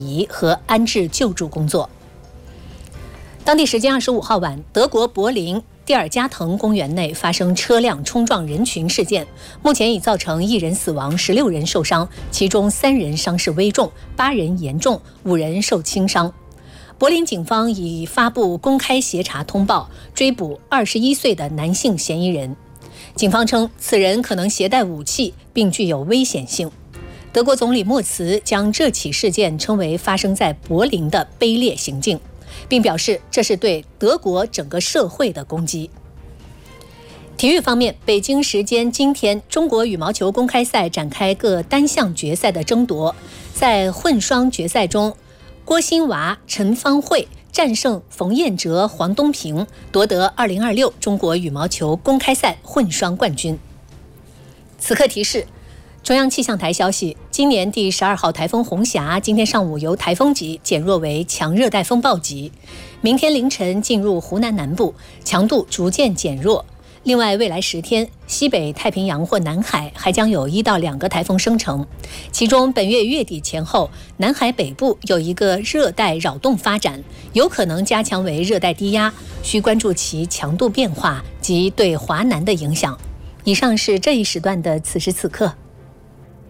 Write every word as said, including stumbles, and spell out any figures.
移和安置救助工作。当地时间二十五号晚，德国柏林蒂尔加滕公园内发生车辆冲撞人群事件，目前已造成一人死亡，十六人受伤，其中三人伤势危重，八人严重，五人受轻伤。柏林警方已发布公开协查通报，追捕二十一岁的男性嫌疑人。警方称，此人可能携带武器，并具有危险性。德国总理默茨将这起事件称为发生在柏林的卑劣行径，并表示这是对德国整个社会的攻击。体育方面，北京时间今天，中国羽毛球公开赛展开各单项决赛的争夺。在混双决赛中，郭欣娃、陈芳慧战胜冯彦哲、黄东萍，夺得二零二六中国羽毛球公开赛混双冠军。此刻提示，中央气象台消息，今年第十二号台风红霞今天上午由台风级减弱为强热带风暴级，明天凌晨进入湖南南部，强度逐渐减弱。另外，未来十天，西北太平洋或南海还将有一到两个台风生成，其中本月月底前后，南海北部有一个热带扰动发展，有可能加强为热带低压，需关注其强度变化及对华南的影响。以上是这一时段的此时此刻。